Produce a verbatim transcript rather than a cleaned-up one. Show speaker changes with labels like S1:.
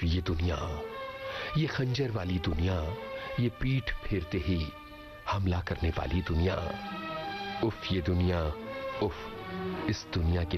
S1: ये दुनिया, ये खंजर वाली दुनिया, ये पीठ फेरते ही हमला करने वाली दुनिया। उफ ये दुनिया, उफ इस दुनिया की